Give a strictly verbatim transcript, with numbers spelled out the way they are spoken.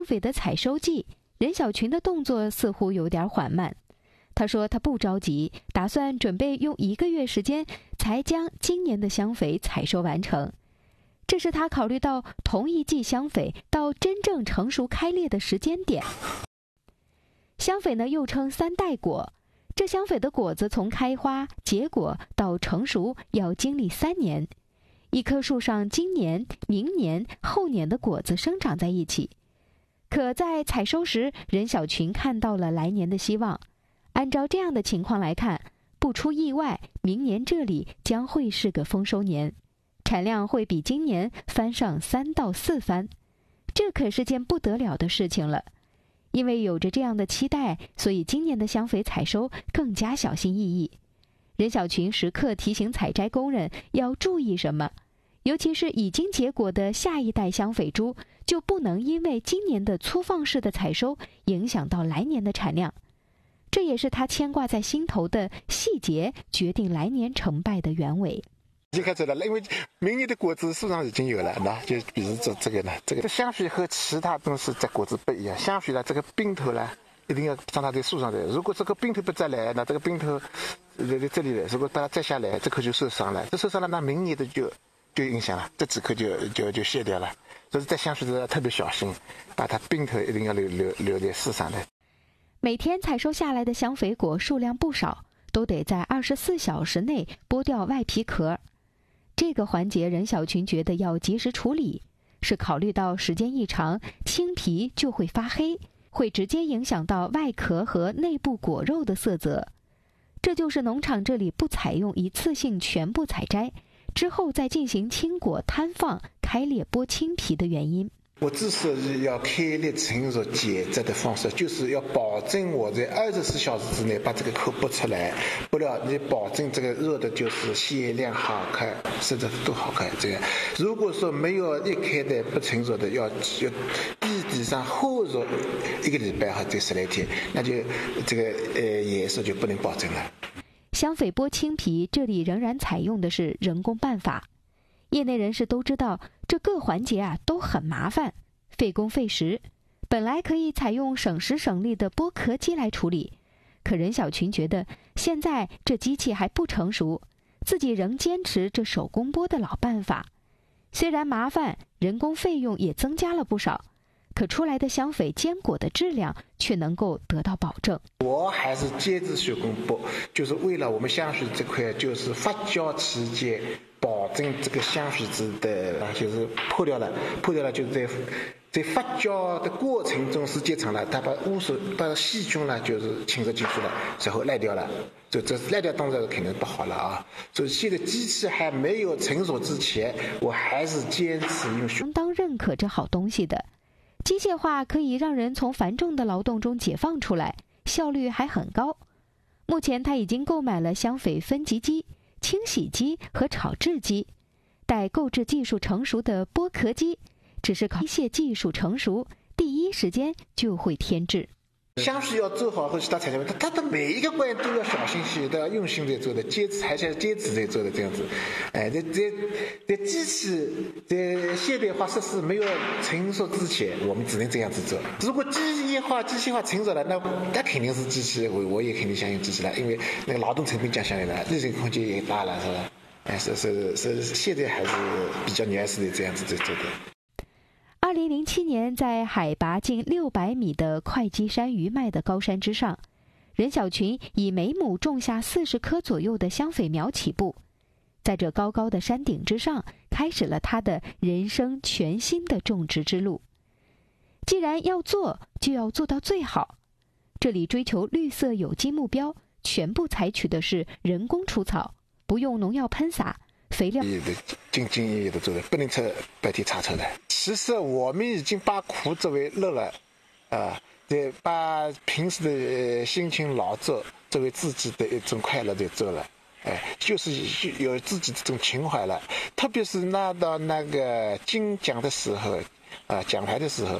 匪的采收季，任小群的动作似乎有点缓慢。他说他不着急，打算准备用一个月时间才将今年的香匪采收完成。这是他考虑到同一季香匪到真正成熟开裂的时间点。香匪呢又称三代果，这香匪的果子从开花、结果到成熟要经历三年。一棵树上今年、明年、后年的果子生长在一起。可在采收时，任小群看到了来年的希望。按照这样的情况来看，不出意外，明年这里将会是个丰收年，产量会比今年翻上三到四番。这可是件不得了的事情了。因为有着这样的期待，所以今年的香匪采收更加小心翼翼。任小群时刻提醒采摘工人要注意什么，尤其是已经结果的下一代香匪株，就不能因为今年的粗放式的采收影响到来年的产量。这也是他牵挂在心头的细节，决定来年成败的原委。 已经开始了，因为明年的果子树上已经有了，那就比如这这个呢，这个香榧和其他东西在果子不一样。香榧呢，这个冰头呢，一定要让它在树上的。如果这个冰头不再来，那这个冰头在这里来，如果把它摘下来，这棵就受伤了。这受伤了，那明年的就就影响了，这几棵就就就卸掉了。所以在香榧的特别小心，把它冰头一定要留留留在树上的。 每天采收下来的香匪果数量不少，都得在二十四小时内剥掉外皮壳。这个环节任小群觉得要及时处理，是考虑到时间一长，青皮就会发黑，会直接影响到外壳和内部果肉的色泽。这就是农场这里不采用一次性全部采摘，之后再进行青果摊放、开裂剥青皮的原因。 我之所以要开裂成熟剪摘的方式，就是要保证我在二十四小时之内把这个壳剥出来，不了你保证这个肉的就是鲜亮好看，色泽都好看。这样，如果说没有一开的不成熟的，要要地底上后熟一个礼拜或者十来天，那就这个呃颜色就不能保证了。 香匪剥青皮，这里仍然采用的是人工办法。业内人士都知道，这各环节啊都很麻烦，费工费时。本来可以采用省时省力的剥壳机来处理，可任小群觉得现在这机器还不成熟，自己仍坚持这手工剥的老办法。虽然麻烦，人工费用也增加了不少，可出来的香匪坚果的质量却能够得到保证。 我还是坚持手工剥，就是为了我们香榧这块，就是发酵期间保证这个香榧子的，就是破掉了，破掉了就是在在发酵的过程中时间长了，它把污水、把细菌呢就是侵入进去了，然后烂掉了，就这烂掉当然肯定不好了啊。所以现在机器还没有成熟之前，我还是坚持用手。 相当认可这好东西的。机械化可以让人从繁重的劳动中解放出来，效率还很高。目前他已经购买了香匪分级机、清洗机和炒制机，待购置技术成熟的剥壳机，只是靠机械技术成熟，第一时间就会添置。 香榧要做好和其他材料，它它的每一个关都要小心细，都要用心在做的，坚持还是坚持在做的这样子。哎，在在在机器在现代化设施没有成熟之前，我们只能这样子做。如果机械化机械化成熟了，那那肯定是机器，我我也肯定相信机器了，因为那个劳动成本降下来了，日程空间也大了，是吧？哎，是是是，现在还是比较原始的这样子在做的。 二零零七年，在海拔近六百米的会稽山余脉的高山之上，任小群以每亩种下四十棵左右的香匪苗起步，在这高高的山顶之上，开始了他的人生全新的种植之路。既然要做，就要做到最好。这里追求绿色有机目标，全部采取的是人工除草，不用农药喷洒。肥料兢兢业业的做的，不能吃白天插草的。其实我们已经把苦作为乐了，啊、呃，把平时的辛勤劳作作为自己的一种快乐在做了，哎，就是有自己这种情怀了。特别是拿到那个金奖的时候，啊、呃，奖牌的时候，